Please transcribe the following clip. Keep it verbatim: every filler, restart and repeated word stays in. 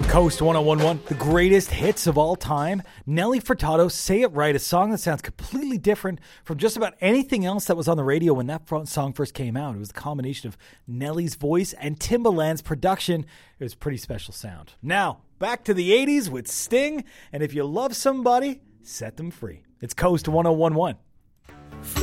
Coast one oh one one, the greatest hits of all time. Nelly Furtado, Say It Right, a song that sounds completely different from just about anything else that was on the radio when that song first came out. It was a combination of Nelly's voice and Timbaland's production. It was a pretty special sound. Now, back to the eighties with Sting, and if you love somebody, set them free. It's Coast one oh one one.